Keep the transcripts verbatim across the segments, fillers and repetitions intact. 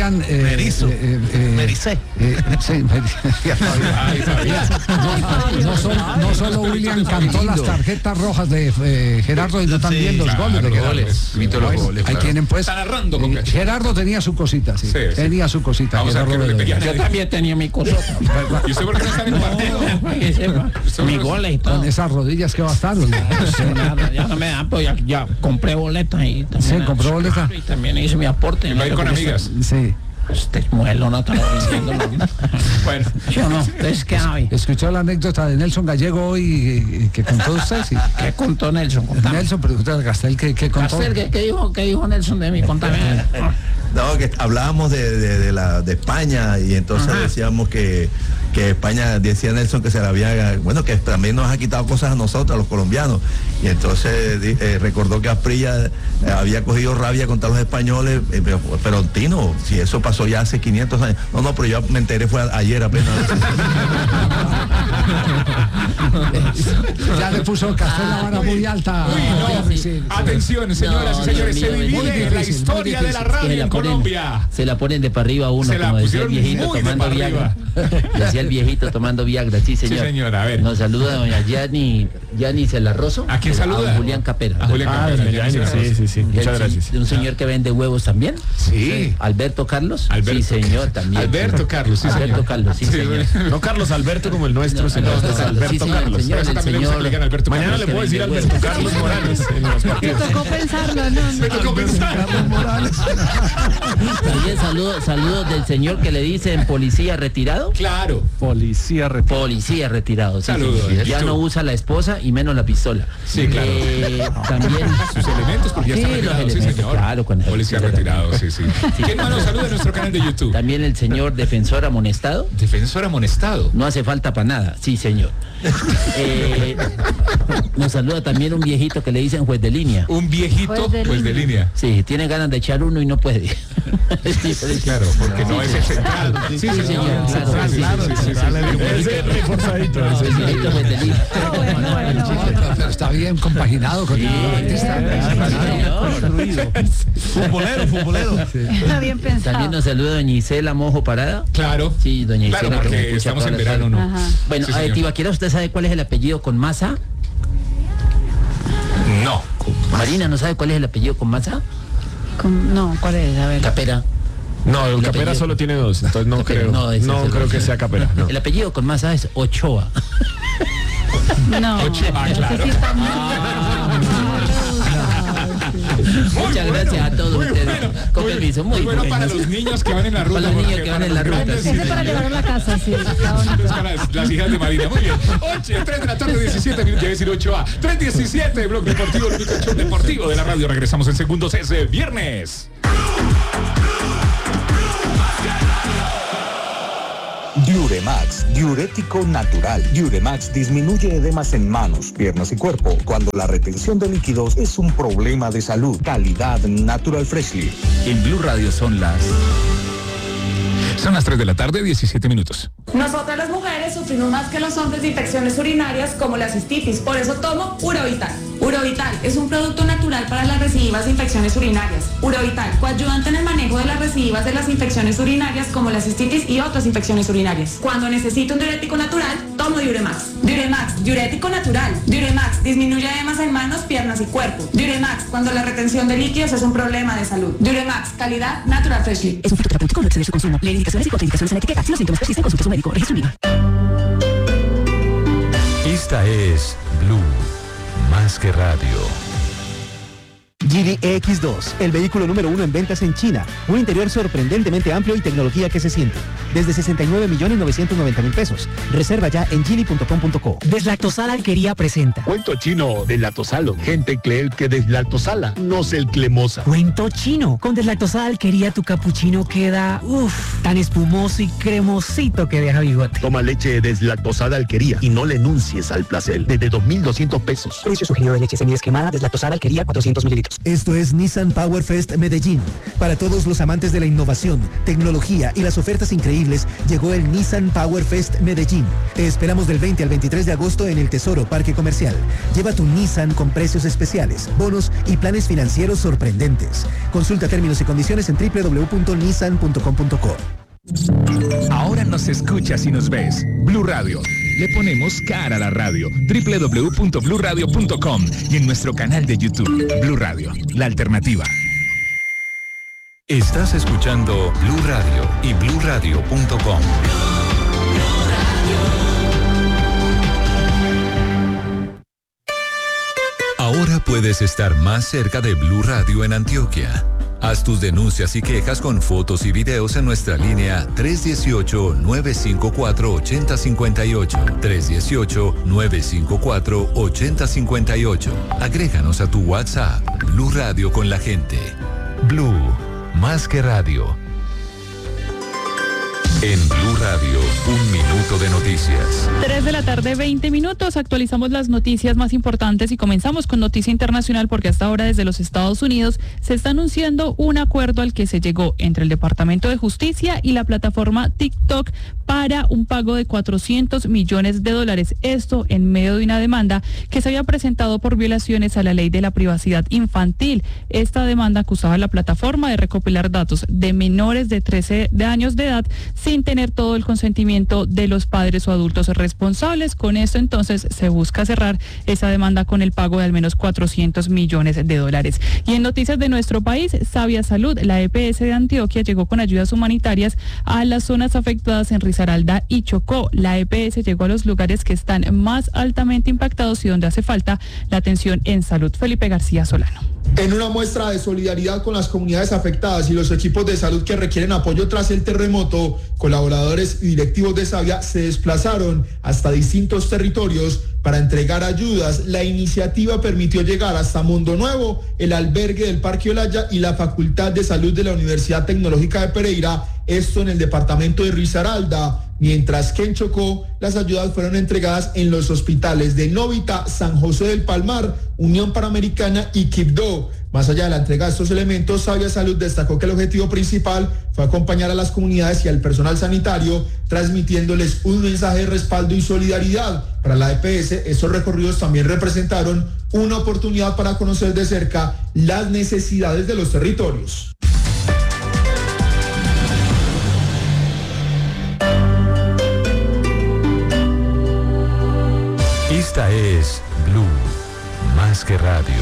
William eh, Merizo. eh, eh, Mericé. eh, sí, Merice. no, no, solo, no solo William cantó las tarjetas rojas de eh, Gerardo, sino también Sí, los claro, goles de los Gerardo. goles. Gritó los Bueno, goles, ahí claro. tienen pues. Está narrando con eh, Cacho. Gerardo tenía su cosita, sí. Sí, sí. Tenía su cosita. Vamos a ver Gerardo qué le Bedoya. pedían. Yo también tenía mi cosota. ¿Y usted por qué no está en el partido? Que sepa, mi goles y todo. Con esas rodillas que bastaron. Sí, nada, ya no me dan, pues ya, ya compré boletas y también. Sí, compró boletas. Y también hice mi aporte. ¿Y va a ir con amigas? Sí. Este muelo no está diciéndolo. Bueno. Yo no, entonces ¿qué hay? Escuchó la anécdota de Nelson Gallego hoy eh, que contó usted, sí. ¿Qué contó Nelson? Contame. Nelson, pero usted a Castel, ¿qué, qué contó? Castel, ¿qué, qué dijo, ¿qué dijo Nelson de mí? Contame. No, que hablábamos de, de, de la de España y entonces Ajá. decíamos que, que España, decía Nelson que se la había, bueno, que también nos ha quitado cosas a nosotros, a los colombianos. Y entonces eh, recordó que Asprilla eh, había cogido rabia contra los españoles, eh, pero, pero Tino, si eso pasó ya hace quinientos años. No, no, pero yo me enteré fue ayer apenas. Ya le puso Castel la vara muy alta. Uy, no. Sí, sí. Atención, señoras No, y señores, Dios se mío, divide muy la difícil, historia muy de la difícil. radio Se la en ponen- Colombia. Se la ponen de para arriba a uno, Se la como decía el pusieron viejito muy de tomando para Viagra. Decía el viejito tomando Viagra, sí señor. Sí, señora, a ver. Nos saluda doña Yani, Yani Celarroso. ¿A quién saluda? A Julián Capera. A Julián Ah, Capera, doña ya Yani, me sí, sí, sí. El Muchas se- gracias. De un señor que vende huevos también. Sí. Alberto Carlos. Alberto. Sí, señor, también. Alberto Carlos, sí, Alberto señor. Carlos, sí, Sí, señor. No Carlos Alberto como el nuestro, No, sino Alberto este es Carlos, Alberto sí, señor, Carlos. señor. Eso el también le gusta que le digan Alberto Mañana Carlos. le puedo decir que vende Alberto huevos. Carlos Morales en los Me partidos. tocó pensarlo, no, Me no. tocó pensar. También saludos saludos del señor que le dicen policía retirado. Claro. Policía retirado. Policía retirado, sí, Saludos. señor. Ya ¿Y tú? no usa la esposa y menos la pistola. Sí, claro. Eh, también Sus elementos, porque ya Sí, está los retirado, sí, elementos, señor. claro, con el- Policía retirado, sí, sí. ¿Quién más nos saluda en nuestro canal de YouTube? también el señor defensor amonestado. Defensor amonestado. No hace falta para nada, sí señor. Eh, nos saluda también un viejito que le dicen juez de línea. Un viejito, Pues de pues de línea. línea. Sí, tiene ganas de echar uno y no puede. Sí, Claro, porque no es el central. Sí, sí, señor. señor, Sí, claro, sí, sí, sí, sí, sí, sí. Ese reforzadito. ese. El viejito juez de línea. Ah, bueno, bueno, bueno. Pero está bien compaginado con el artista. Futbolero, futbolero. Está bien También pensado. nos saluda doña Isela Mojo Parada. Claro. Sí, doña Claro, Isela. que me porque escucha estamos en todas las verano, tardes. ¿no? Ajá. Bueno, Sí, a ver, señor. Tibaquira, ¿usted sabe cuál es el apellido con masa? No. Marina, ¿no sabe cuál es el apellido con masa? Con- no, ¿cuál es? A ver. Capera. No, el El Capera apellido. solo tiene dos, entonces no Capera, creo. no, No, ese es el creo otro. que sea Capera. No. El apellido con masa es Ochoa. No. Ah, ese claro. sí está muy- muy Muchas bueno, gracias a todos muy ustedes. bueno, Con muy- permiso, muy, pues, muy bueno para bueno. los niños que van en la ruta. Para los niños porque que van en la los ruta, grandes, sí. Ese para llevar a la casa, sí. Está bonito. Entonces, para las, las hijas de Marina, muy bien. ocho, tres de la tarde, diecisiete minutos, ya decir ocho a tres diecisiete, Blog Deportivo, el único show deportivo de la radio. Regresamos en segundos, es eh, viernes. Diuremax, diurético natural. Diuremax disminuye edemas en manos, piernas y cuerpo cuando la retención de líquidos es un problema de salud. Calidad Natural Freshly. En Blue Radio son las... Son las tres de la tarde, diecisiete minutos. Nosotras las mujeres sufrimos más que los hombres de infecciones urinarias como la cistitis, por eso tomo Urovital. Urovital es un producto natural para las recidivas de infecciones urinarias. Urovital, coayudante en el manejo de las recidivas de las infecciones urinarias como la cistitis y otras infecciones urinarias. Cuando necesito un diurético natural, tomo Diuremax. Diuremax, diurético natural. Diuremax, disminuye edemas en manos, piernas y cuerpo. Diuremax, cuando la retención de líquidos es un problema de salud. Diuremax, calidad Natural Freshly. Es un fitoterapéutico, no exceder su consumo. Lee indicaciones y contraindicaciones en la etiqueta. Si los síntomas persisten, consulte a su médico. Registro I V A. Esta es Blue, más que radio. G D X dos, el vehículo número uno en ventas en China. Un interior sorprendentemente amplio y tecnología que se siente. Desde sesenta y nueve millones novecientos noventa mil pesos. Reserva ya en gili punto com punto co. Deslactosada Alquería presenta. Cuento chino deslactosalo. Gente cree que deslactosala, no es el cremosa. Cuento chino. Con Deslactosada Alquería tu capuchino queda, uff, tan espumoso y cremosito que deja bigote. Toma leche deslactosada Alquería y no le enuncies al placer. Desde dos mil doscientos pesos. Precio sugerido de leche semiesquemada Deslactosada Alquería cuatrocientos mililitros. Esto es Nissan Power Fest Medellín. Para todos los amantes de la innovación, tecnología y las ofertas increíbles, llegó el Nissan Power Fest Medellín. Te esperamos del veinte al veintitrés de agosto en el Tesoro Parque Comercial. Lleva tu Nissan con precios especiales, bonos y planes financieros sorprendentes. Consulta términos y condiciones en doble u doble u doble u punto nissan punto com punto co. Ahora nos escuchas y nos ves. Blue Radio. Le ponemos cara a la radio. doble u doble u doble u punto blue radio punto com y en nuestro canal de YouTube. Blue Radio, la alternativa. Estás escuchando Blue Radio y blue radio punto com. Ahora puedes estar más cerca de Blue Radio en Antioquia. Haz tus denuncias y quejas con fotos y videos en nuestra línea tres uno ocho, nueve cinco cuatro, ocho cero cinco ocho. tres uno ocho, nueve cinco cuatro, ocho cero cinco ocho. Agréganos a tu WhatsApp. Blue Radio con la gente. Blue, más que radio. En Blue Radio, un minuto de noticias. tres de la tarde, veinte minutos. Actualizamos las noticias más importantes y comenzamos con noticia internacional porque hasta ahora desde los Estados Unidos se está anunciando un acuerdo al que se llegó entre el Departamento de Justicia y la plataforma TikTok para un pago de cuatrocientos millones de dólares. Esto en medio de una demanda que se había presentado por violaciones a la ley de la privacidad infantil. Esta demanda acusaba a la plataforma de recopilar datos de menores de trece de años de edad sin tener todo el consentimiento de los padres o adultos responsables. Con esto entonces se busca cerrar esa demanda con el pago de al menos cuatrocientos millones de dólares. Y en noticias de nuestro país, Sabia Salud, la E P S de Antioquia llegó con ayudas humanitarias a las zonas afectadas en Risaralda y Chocó. La E P S llegó a los lugares que están más altamente impactados y donde hace falta la atención en salud. Felipe García Solano. En una muestra de solidaridad con las comunidades afectadas y los equipos de salud que requieren apoyo tras el terremoto, colaboradores y directivos de Sabia se desplazaron hasta distintos territorios para entregar ayudas. La iniciativa permitió llegar hasta Mundo Nuevo, el albergue del Parque Olaya y la Facultad de Salud de la Universidad Tecnológica de Pereira, esto en el departamento de Risaralda, mientras que en Chocó las ayudas fueron entregadas en los hospitales de Novita, San José del Palmar, Unión Panamericana y Quibdó. Más allá de la entrega de estos elementos, Sabia Salud destacó que el objetivo principal fue acompañar a las comunidades y al personal sanitario, transmitiéndoles un mensaje de respaldo y solidaridad. Para la E P S, estos recorridos también representaron una oportunidad para conocer de cerca las necesidades de los territorios. Esta es Blue, más que radio.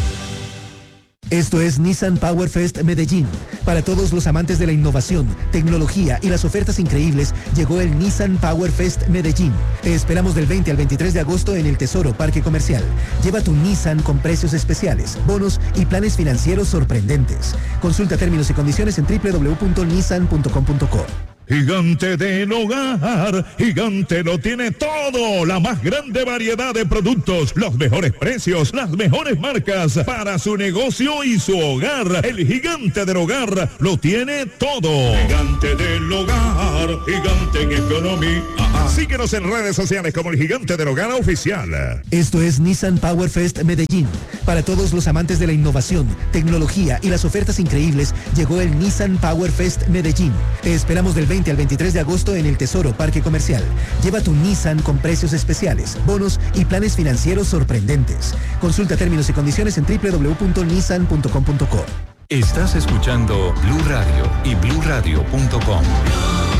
Esto es Nissan Power Fest Medellín. Para todos los amantes de la innovación, tecnología y las ofertas increíbles, llegó el Nissan Power Fest Medellín. Te esperamos del veinte al veintitrés de agosto en el Tesoro Parque Comercial. Lleva tu Nissan con precios especiales, bonos y planes financieros sorprendentes. Consulta términos y condiciones en doble u doble u doble u punto nissan punto com punto co. Gigante del Hogar, Gigante lo tiene todo, la más grande variedad de productos, los mejores precios, las mejores marcas para su negocio y su hogar. El Gigante del Hogar lo tiene todo. Gigante del Hogar, Gigante en economía. Síguenos en redes sociales como el Gigante del Hogar Oficial. Esto es Nissan Power Fest Medellín. Para todos los amantes de la innovación, tecnología y las ofertas increíbles, llegó el Nissan Power Fest Medellín. Te esperamos del veinte al veintitrés de agosto en el Tesoro Parque Comercial. Lleva tu Nissan con precios especiales, bonos y planes financieros sorprendentes. Consulta términos y condiciones en doble u doble u doble u punto nissan punto com punto co. Estás escuchando Blue Radio y blue radio punto com.